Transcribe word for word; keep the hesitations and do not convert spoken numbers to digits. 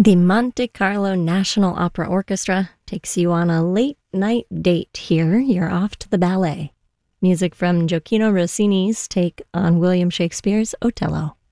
The Monte Carlo National Opera Orchestra takes you on a late-night date here. You're off to the ballet. Music from Gioacchino Rossini's take on William Shakespeare's Otello.